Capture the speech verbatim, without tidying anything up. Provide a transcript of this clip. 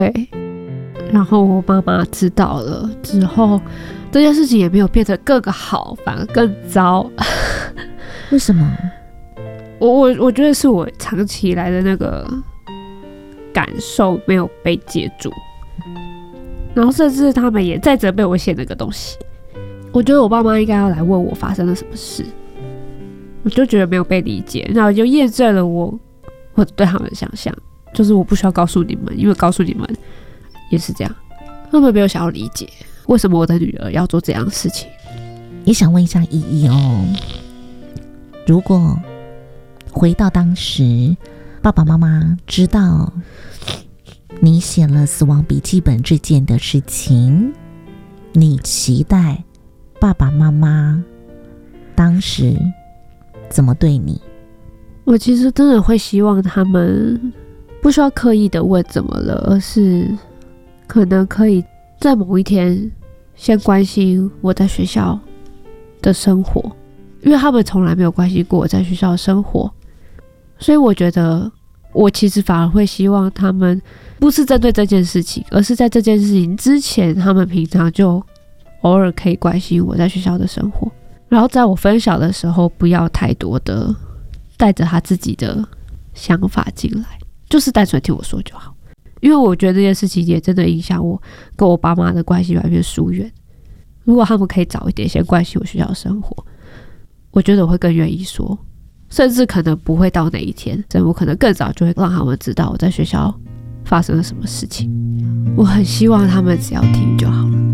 对，然后我妈妈知道了之后，这件事情也没有变得更好，反而更糟。 为什么？ 我我我觉得是我长期以来的那个感受没有被接住，然后甚至他们也在责备我写那个东西。我觉得我爸妈应该要来问我发生了什么事，我就觉得没有被理解，然后就验证了我我对他们的想象，就是我不需要告诉你们，因为告诉你们也是这样，他们没有想要理解为什么我的女儿要做这样的事情。 也想问一下依依哦，如果回到当时，爸爸妈妈知道你写了死亡笔记本这件的事情，你期待爸爸妈妈当时怎么对你？ 我其实真的会希望他们不需要刻意的问怎么了，而是可能可以在某一天先关心我在学校的生活，因为他们从来没有关心过我在学校的生活，所以我觉得我其实反而会希望他们不是针对这件事情，而是在这件事情之前，他们平常就偶尔可以关心我在学校的生活，然后在我分享的时候不要太多的带着他自己的想法进来，就是单纯听我说就好。因为我觉得这件事情也真的影响我跟我爸妈的关系越来越疏远，如果他们可以早一点先关心我学校的生活，我觉得我会更愿意说，甚至可能不会到哪一天，我可能更早就会让他们知道我在学校发生了什么事情。我很希望他们只要听就好了。